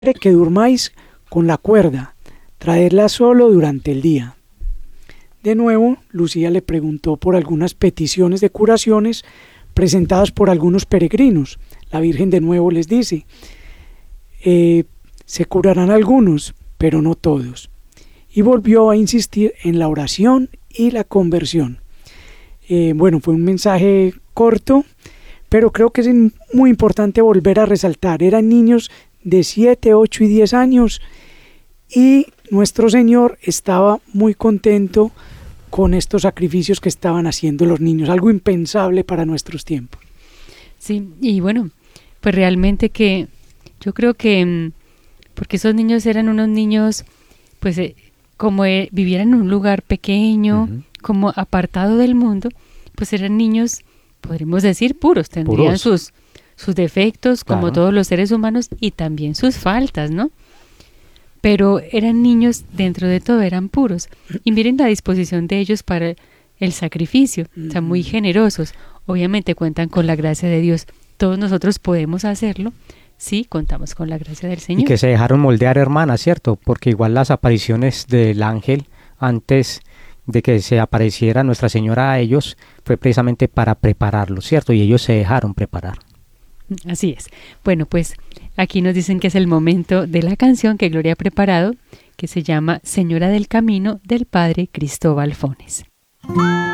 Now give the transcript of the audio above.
que durmáis con la cuerda, traedla solo durante el día. De nuevo, Lucía le preguntó por algunas peticiones de curaciones presentadas por algunos peregrinos. La Virgen de nuevo les dice, se curarán algunos, pero no todos. Y volvió a insistir en la oración y la conversión. Fue un mensaje corto, pero creo que es muy importante volver a resaltar. Eran niños de 7, 8 y 10 años y nuestro Señor estaba muy contento con estos sacrificios que estaban haciendo los niños, algo impensable para nuestros tiempos. Sí, y bueno, pues realmente que yo creo que, porque esos niños eran unos niños, pues como vivieran en un lugar pequeño, como apartado del mundo, pues eran niños, podríamos decir, puros, tendrían sus defectos, como claro, todos los seres humanos, y también sus faltas, ¿no? Pero eran niños, dentro de todo eran puros. Y miren la disposición de ellos para el sacrificio, o sea, muy generosos. Obviamente cuentan con la gracia de Dios. Todos nosotros podemos hacerlo, sí, contamos con la gracia del Señor. y que se dejaron moldear, hermana, ¿cierto? Porque igual las apariciones del ángel, antes de que se apareciera Nuestra Señora a ellos, fue precisamente para prepararlos, ¿cierto? Y ellos se dejaron preparar. Así es. Bueno, pues aquí nos dicen que es el momento de la canción que Gloria ha preparado, que se llama Señora del Camino, del Padre Cristóbal Fones.